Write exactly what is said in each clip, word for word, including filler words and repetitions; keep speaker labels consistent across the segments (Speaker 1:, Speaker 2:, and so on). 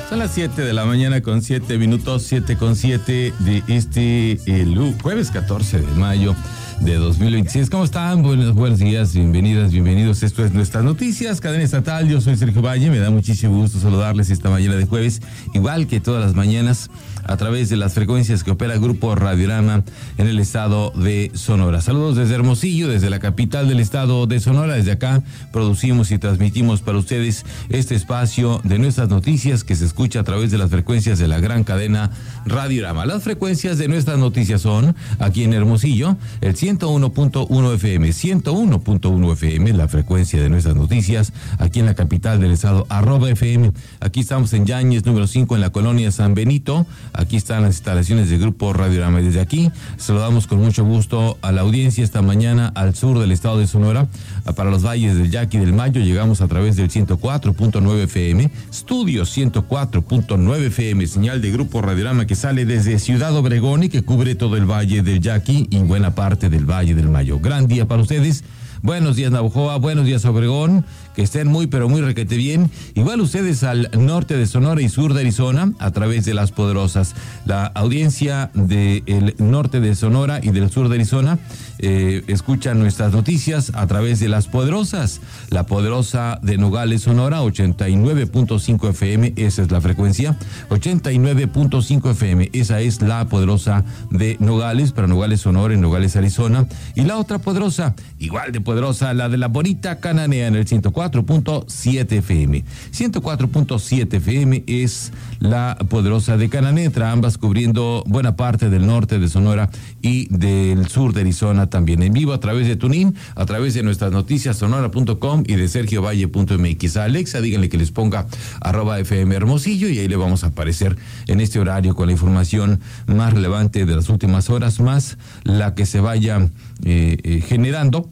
Speaker 1: Son las siete de la mañana con siete minutos, siete con siete de este el jueves catorce de mayo de dos mil veintiséis. ¿Cómo están? Buenos, buenos días, bienvenidas, bienvenidos. Esto es Nuestras Noticias, cadena estatal. Yo soy Sergio Valle, me da muchísimo gusto saludarles esta mañana de jueves, igual que todas las mañanas, a través de las frecuencias que opera Grupo Radiorama en el estado de Sonora. Saludos desde Hermosillo, desde la capital del estado de Sonora. Desde acá producimos y transmitimos para ustedes este espacio de Nuestras Noticias que se escucha a través de las frecuencias de la gran cadena Radiorama. Las frecuencias de Nuestras Noticias son aquí en Hermosillo, el ciento uno punto uno F M, ciento uno punto uno F M, la frecuencia de Nuestras Noticias, aquí en la capital del estado, arroba F M. Aquí estamos en Yáñez, número cinco, en la colonia San Benito. Aquí están las instalaciones del Grupo Radiorama. Desde aquí saludamos con mucho gusto a la audiencia esta mañana al sur del estado de Sonora, para los valles del Yaqui y del Mayo. Llegamos a través del ciento cuatro punto nueve F M, estudio ciento cuatro punto nueve F M, señal de Grupo Radiorama que sale desde Ciudad Obregón y que cubre todo el valle del Yaqui y buena parte del Valle del Mayo. Gran día para ustedes. Buenos días, Navojoa, buenos días, Obregón, que estén muy pero muy requete bien. Igual ustedes al norte de Sonora y sur de Arizona a través de Las Poderosas. La audiencia del norte de Sonora y del sur de Arizona eh, escuchan Nuestras Noticias a través de Las Poderosas. La Poderosa de Nogales, Sonora, ochenta y nueve punto cinco F M, esa es la frecuencia, ochenta y nueve punto cinco F M, esa es la Poderosa de Nogales, para Nogales, Sonora y Nogales, Arizona. Y la otra poderosa, igual de poderosa, la de la bonita Cananea en el ciento cuatro punto siete F M. ciento cuatro punto siete F M es la poderosa de Cananea, ambas cubriendo buena parte del norte de Sonora y del sur de Arizona, también en vivo a través de TuneIn, a través de Nuestras Noticias sonora punto com y de sergio valle punto m x. A Alexa díganle que les ponga arroba F M Hermosillo y ahí le vamos a aparecer en este horario con la información más relevante de las últimas horas, más la que se vaya eh, eh, generando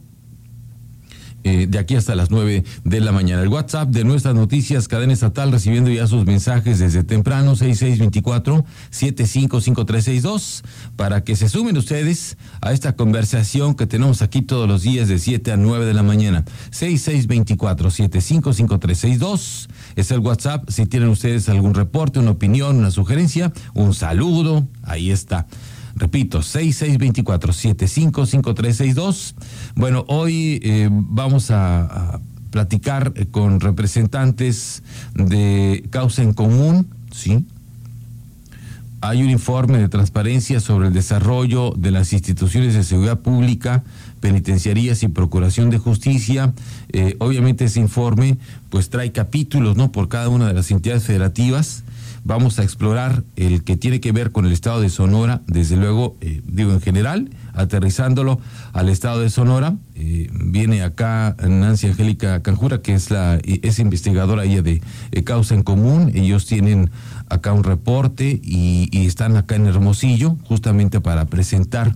Speaker 1: de aquí hasta las nueve de la mañana. El WhatsApp de Nuestras Noticias, cadena estatal, recibiendo ya sus mensajes desde temprano, seis seis dos cuatro, siete cinco cinco tres seis dos, para que se sumen ustedes a esta conversación que tenemos aquí todos los días de siete a nueve de la mañana. seis seis dos cuatro, siete cinco cinco tres seis dos es el WhatsApp. Si tienen ustedes algún reporte, una opinión, una sugerencia, un saludo, ahí está. Repito, seis seis dos cuatro, siete cinco cinco tres seis dos. Bueno, hoy eh, vamos a, a platicar con representantes de Causa en Común, ¿sí? Hay un informe de transparencia sobre el desarrollo de las instituciones de seguridad pública, penitenciarías y procuración de justicia. Eh, obviamente ese informe pues trae capítulos, ¿no?, por cada una de las entidades federativas. Vamos a explorar el que tiene que ver con el estado de Sonora, desde luego, eh, digo en general, aterrizándolo al estado de Sonora. Eh, viene acá Nancy Angélica Canjura, que es la es investigadora ella de eh, Causa en Común. Ellos tienen acá un reporte y, y están acá en Hermosillo justamente para presentar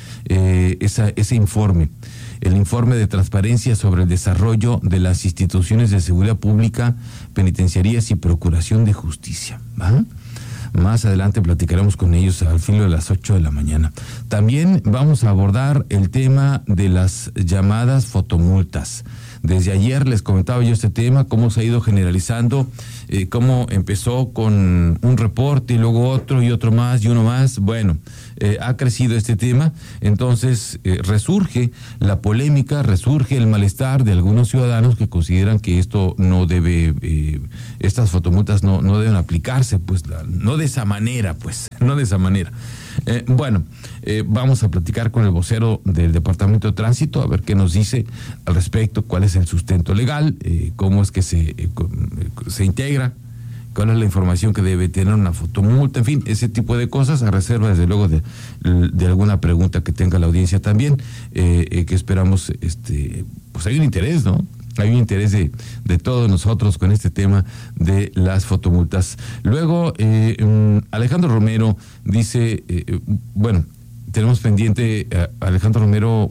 Speaker 1: eh, esa, ese informe. El informe de transparencia sobre el desarrollo de las instituciones de seguridad pública, penitenciarías y procuración de justicia. ¿Va? Más adelante platicaremos con ellos al filo de las ocho de la mañana. También vamos a abordar el tema de las llamadas fotomultas. Desde ayer les comentaba yo este tema, cómo se ha ido generalizando, eh, cómo empezó con un reporte y luego otro y otro más y uno más. Bueno, eh, ha crecido este tema, entonces eh, resurge la polémica, resurge el malestar de algunos ciudadanos que consideran que esto no debe, eh, estas fotomultas no, no deben aplicarse, pues la, no de esa manera, pues, no de esa manera. Eh, bueno, eh, vamos a platicar con el vocero del Departamento de Tránsito, a ver qué nos dice al respecto, cuál es el sustento legal, eh, cómo es que se, eh, se integra, cuál es la información que debe tener una fotomulta, en fin, ese tipo de cosas, a reserva desde luego de, de alguna pregunta que tenga la audiencia también, eh, eh, que esperamos, este, pues hay un interés, ¿no? Hay un interés de, de todos nosotros con este tema de las fotomultas. Luego, eh, um, Alejandro Romero dice, eh, bueno, tenemos pendiente a Alejandro Romero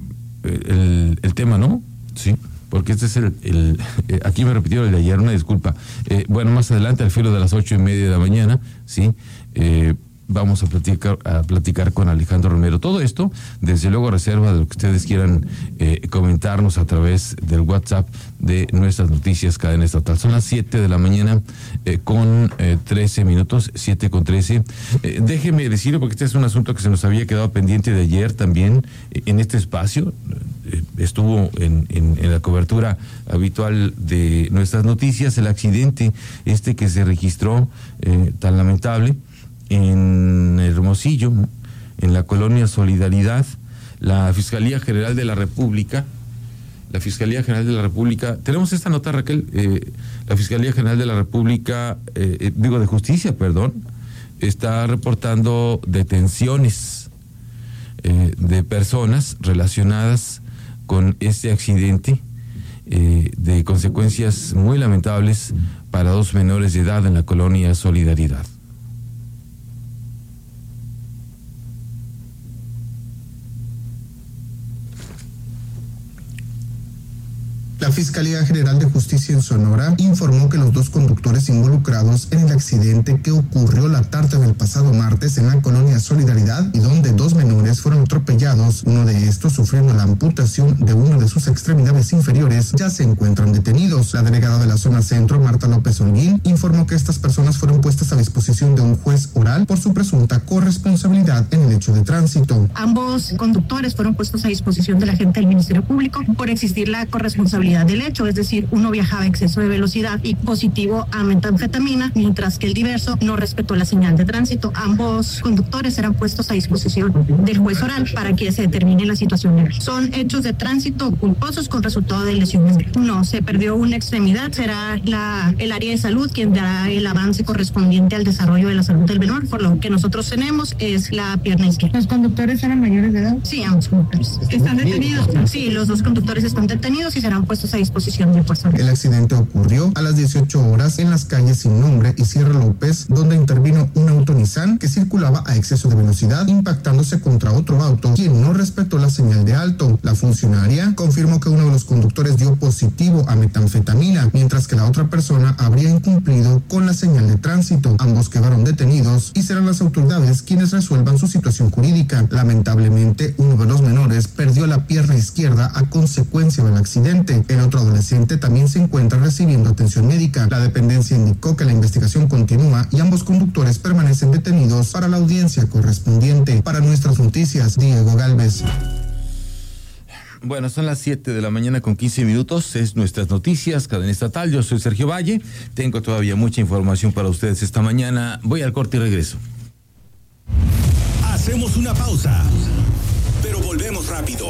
Speaker 1: eh, el, el tema, ¿no? Sí, porque este es el, el eh, aquí me repitieron el de ayer, una disculpa. Eh, bueno, más adelante, al filo de las ocho y media de la mañana, sí, eh, vamos a platicar, a platicar con Alejandro Romero. Todo esto, desde luego, reserva de lo que ustedes quieran eh, comentarnos a través del WhatsApp de Nuestras Noticias Cadena Estatal. Son las siete de la mañana eh, con eh, trece minutos, siete con trece. Eh, déjeme decirlo, porque este es un asunto que se nos había quedado pendiente de ayer también eh, en este espacio. Eh, estuvo en, en, en la cobertura habitual de Nuestras Noticias el accidente este que se registró eh, tan lamentable en Hermosillo, en la colonia Solidaridad. La Fiscalía General de la República, la Fiscalía General de la República, tenemos esta nota, Raquel, eh, la Fiscalía General de la República, eh, digo de Justicia, perdón, está reportando detenciones eh, de personas relacionadas con este accidente eh, de consecuencias muy lamentables para dos menores de edad en la colonia Solidaridad.
Speaker 2: La Fiscalía General de Justicia en Sonora informó que los dos conductores involucrados en el accidente que ocurrió la tarde del pasado martes en la colonia Solidaridad y donde dos menores fueron atropellados, uno de estos sufriendo la amputación de una de sus extremidades inferiores, ya se encuentran detenidos. La delegada de la zona centro, Marta López Holguín, informó que estas personas fueron puestas a disposición de un juez oral por su presunta corresponsabilidad en el hecho de tránsito.
Speaker 3: Ambos conductores fueron puestos a disposición de la gente del Ministerio Público por existir la corresponsabilidad del hecho, es decir, uno viajaba a exceso de velocidad y positivo a metanfetamina, mientras que el diverso no respetó la señal de tránsito. Ambos conductores serán puestos a disposición del juez oral para que se determine la situación. Son hechos de tránsito culposos con resultado de lesiones. No, se perdió una extremidad, será la, el área de salud quien dará el avance correspondiente al desarrollo de la salud del menor, por lo que nosotros tenemos es la pierna izquierda.
Speaker 4: ¿Los conductores eran mayores de edad?
Speaker 3: Sí, ambos conductores. ¿Están detenidos? Sí, los dos conductores están detenidos y serán puestos a disposición de fuerza.
Speaker 2: El accidente ocurrió a las dieciocho horas en las calles Sin Nombre y Sierra López, donde intervino un auto Nissan que circulaba a exceso de velocidad, impactándose contra otro auto, quien no respetó la señal de alto. La funcionaria confirmó que uno de los conductores dio positivo a metanfetamina, mientras que la otra persona habría incumplido con la señal de tránsito. Ambos quedaron detenidos y serán las autoridades quienes resuelvan su situación jurídica. Lamentablemente, uno de los menores perdió la pierna izquierda a consecuencia del accidente. El otro adolescente también se encuentra recibiendo atención médica. La dependencia indicó que la investigación continúa y ambos conductores permanecen detenidos para la audiencia correspondiente. Para Nuestras Noticias, Diego Galvez.
Speaker 1: Bueno, son las siete de la mañana con quince minutos, es Nuestras Noticias, Cadena Estatal. Yo soy Sergio Valle, tengo todavía mucha información para ustedes esta mañana. Voy al corte y regreso.
Speaker 5: Hacemos una pausa, pero volvemos rápido.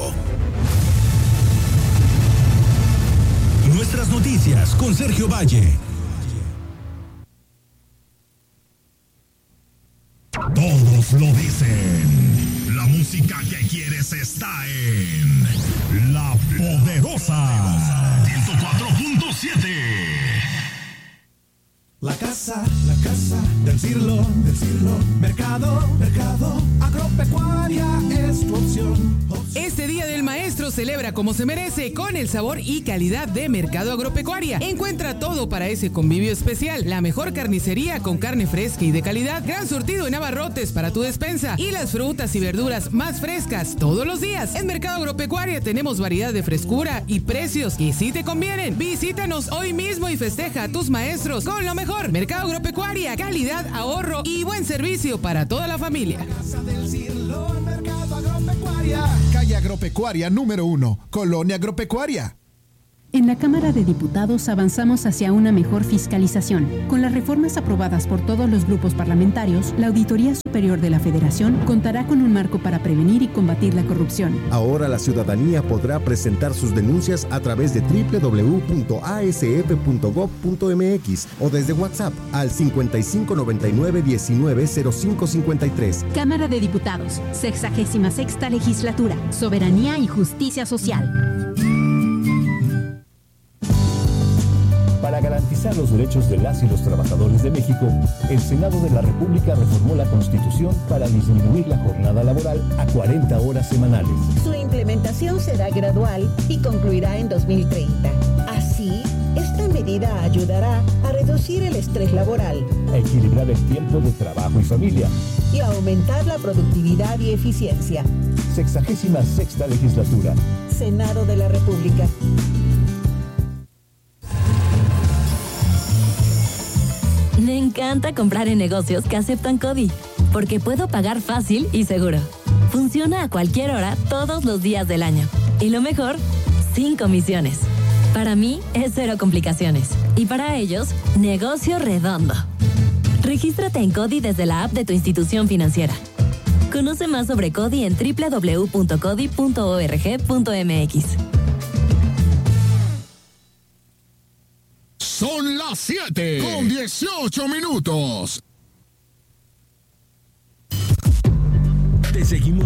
Speaker 5: Nuestras Noticias con Sergio Valle. Todos lo dicen. La música que quieres está en La Poderosa ciento cuatro punto siete.
Speaker 6: La casa, la casa del Cirlo, del Cirlo, mercado, mercado, agropecuaria es tu opción, opción.
Speaker 7: Este Día del Maestro celebra como se merece con el sabor y calidad de Mercado Agropecuaria. Encuentra todo para ese convivio especial, la mejor carnicería con carne fresca y de calidad, gran surtido en abarrotes para tu despensa y las frutas y verduras más frescas todos los días. En Mercado Agropecuaria tenemos variedad de frescura y precios que sí te convienen. Visítanos hoy mismo y festeja a tus maestros con lo mejor. Mercado Agropecuaria, calidad, ahorro y buen servicio para toda la familia.
Speaker 6: Calle Agropecuaria número uno, Colonia Agropecuaria.
Speaker 8: En la Cámara de Diputados avanzamos hacia una mejor fiscalización. Con las reformas aprobadas por todos los grupos parlamentarios, la Auditoría Superior de la Federación contará con un marco para prevenir y combatir la corrupción.
Speaker 9: Ahora la ciudadanía podrá presentar sus denuncias a través de doble u doble u doble u punto a s f punto gob punto m x o desde WhatsApp al cincuenta y cinco noventa y nueve diecinueve cero cinco cincuenta y tres.
Speaker 8: Cámara de Diputados, sexagésima sexta Legislatura, Soberanía y Justicia Social.
Speaker 10: Para garantizar los derechos de las y los trabajadores de México, el Senado de la República reformó la Constitución para disminuir la jornada laboral a cuarenta horas semanales.
Speaker 11: Su implementación será gradual y concluirá en dos mil treinta. Así, esta medida ayudará a reducir el estrés laboral,
Speaker 10: a equilibrar el tiempo de trabajo y familia
Speaker 11: y a aumentar la productividad y eficiencia.
Speaker 10: Sexagésima sexta legislatura.
Speaker 11: Senado de la República.
Speaker 12: Me encanta comprar en negocios que aceptan CODI, porque puedo pagar fácil y seguro. Funciona a cualquier hora, todos los días del año. Y lo mejor, sin comisiones. Para mí es cero complicaciones. Y para ellos, negocio redondo. Regístrate en CODI desde la app de tu institución financiera. Conoce más sobre CODI en doble u doble u doble u punto codi punto org punto m x.
Speaker 5: Son las siete con dieciocho minutos.
Speaker 13: Te seguimos